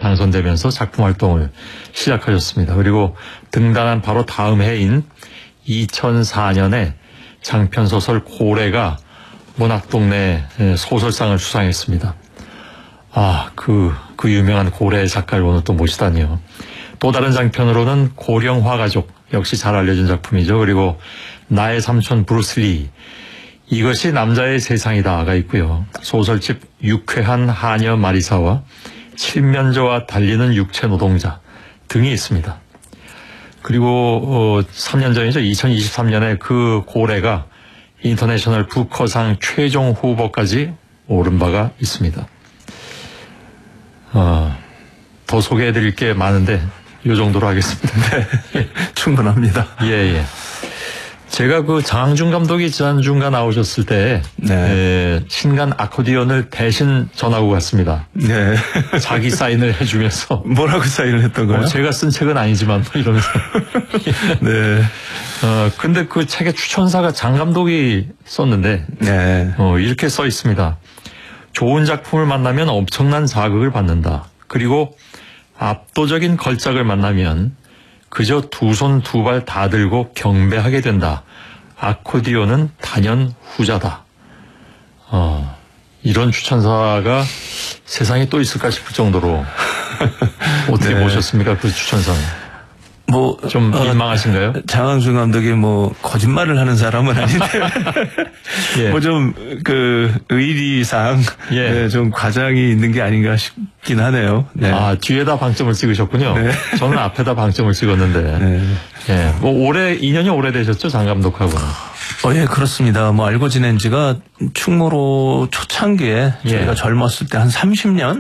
당선되면서 작품 활동을 시작하셨습니다. 그리고 등단한 바로 다음 해인 2004년에 장편소설 고래가 문학동네 소설상을 수상했습니다. 그 유명한 고래 작가를 오늘 또 모시다니요. 또 다른 장편으로는 고령화가족, 역시 잘 알려진 작품이죠. 그리고 나의 삼촌 브루슬리, 이것이 남자의 세상이다가 있고요. 소설집 유쾌한 하녀 마리사와 칠면조와 달리는 육체 노동자 등이 있습니다. 그리고 3년 전이죠. 2023년에 그 고래가 인터내셔널 부커상 최종 후보까지 오른 바가 있습니다. 더 소개해드릴 게 많은데 이 정도로 하겠습니다. 네, 충분합니다. 예. 제가 그 장항준 감독이 지난주인가 나오셨을 때 신간 아코디언을 대신 전하고 갔습니다. 네. 자기 사인을 해주면서 뭐라고 사인을 했던 거예요? 제가 쓴 책은 아니지만 이러면서. 네. 근데 그 책의 추천사가 장 감독이 썼는데 네. 이렇게 써 있습니다. 좋은 작품을 만나면 엄청난 자극을 받는다. 그리고 압도적인 걸작을 만나면 그저 두 손 두 발 다 들고 경배하게 된다. 아코디언은 단연 후자다. 이런 추천사가 세상에 또 있을까 싶을 정도로 어떻게 보셨습니까? 그 추천사는. 좀 민망하신가요? 장항준 감독이 거짓말을 하는 사람은 아닌데 예. 좀 의리상 좀 과장이 있는 게 아닌가 싶긴 하네요. 네. 뒤에다 방점을 찍으셨군요. 네. 저는 앞에다 방점을 찍었는데. 네. 예. 인연이 오래되셨죠, 장 감독하고는. 예, 그렇습니다. 알고 지낸 지가 충무로 초창기에 저희가 젊었을 때 한 30년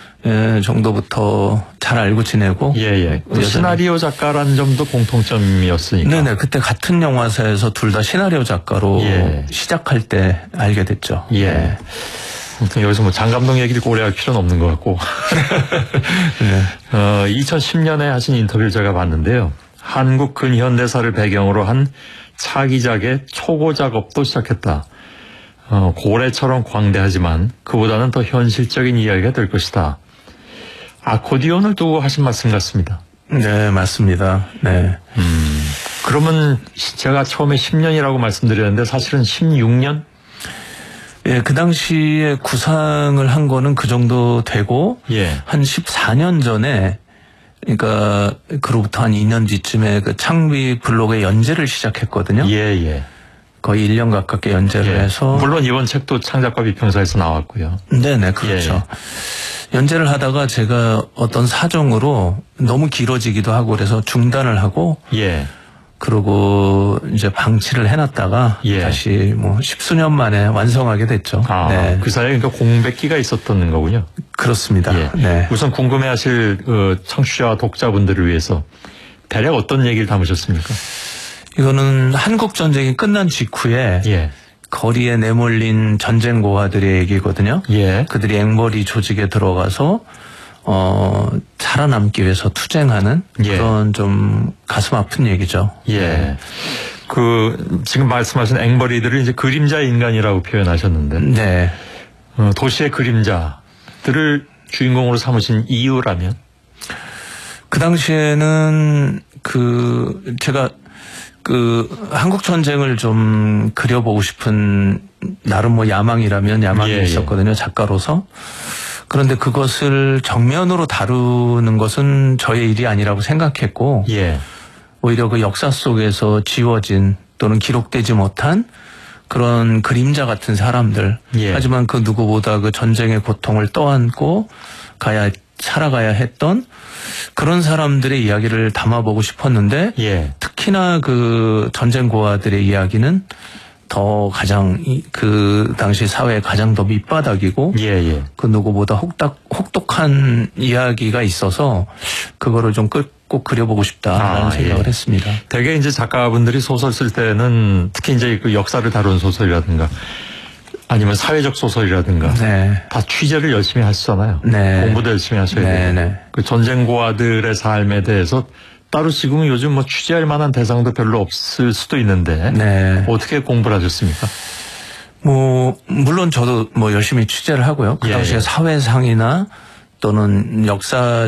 정도부터 잘 알고 지내고. 예. 시나리오 작가란 점도 공통점이었으니까. 네네. 그때 같은 영화사에서 둘 다 시나리오 작가로 시작할 때 알게 됐죠. 예. 아무튼 여기서 장 감독 얘기를 고려할 필요는 없는 것 같고. 네. 2010년에 하신 인터뷰를 제가 봤는데요. 한국 근현대사를 배경으로 한 차기작의 초고 작업도 시작했다. 고래처럼 광대하지만 그보다는 더 현실적인 이야기가 될 것이다. 아코디언을 두고 하신 말씀 같습니다. 네, 맞습니다. 네. 그러면 제가 처음에 10년이라고 말씀드렸는데 사실은 16년? 예, 그 당시에 구상을 한 거는 그 정도 되고, 한 14년 전에, 그러니까, 그로부터 한 2년 뒤쯤에 그 창비 블록의 연재를 시작했거든요. 예. 거의 1년 가깝게 연재를 해서. 물론 이번 책도 창작과 비평사에서 나왔고요. 네네, 그렇죠. 연재를 하다가 제가 어떤 사정으로 너무 길어지기도 하고 그래서 중단을 하고. 그러고 이제 방치를 해놨다가 다시 10수년 만에 완성하게 됐죠. 네. 그 사이에 그러니까 공백기가 있었던 거군요. 그렇습니다. 네. 우선 궁금해하실 청취자와 독자분들을 위해서 대략 어떤 얘기를 담으셨습니까? 이거는 한국 전쟁이 끝난 직후에 거리에 내몰린 전쟁 고아들의 얘기거든요. 그들이 앵벌이 조직에 들어가서 살아남기 위해서 투쟁하는 그런 좀 가슴 아픈 얘기죠. 지금 말씀하신 앵벌이들을 이제 그림자 인간이라고 표현하셨는데, 도시의 그림자들을 주인공으로 삼으신 이유라면? 그 당시에는 제가 한국 전쟁을 좀 그려보고 싶은 나름 야망이라면 야망이 있었거든요. 작가로서. 그런데 그것을 정면으로 다루는 것은 저의 일이 아니라고 생각했고 오히려 그 역사 속에서 지워진 또는 기록되지 못한 그런 그림자 같은 사람들 하지만 그 누구보다 그 전쟁의 고통을 떠안고 살아가야 했던 그런 사람들의 이야기를 담아보고 싶었는데 특히나 그 전쟁 고아들의 이야기는 더 가장 그 당시 사회의 가장 더 밑바닥이고 그 누구보다 혹독한 이야기가 있어서 그거를 좀 꼭 그려보고 싶다라는 생각을 했습니다. 되게 이제 작가분들이 소설 쓸 때는 특히 이제 그 역사를 다룬 소설이라든가 아니면 사회적 소설이라든가 다 취재를 열심히 하시잖아요. 공부도 열심히 하셔야 돼요. 그 전쟁 고아들의 삶에 대해서 따로 지금 요즘 취재할 만한 대상도 별로 없을 수도 있는데 어떻게 공부를 하셨습니까? 물론 저도 열심히 취재를 하고요. 그 당시에 사회상이나 또는 역사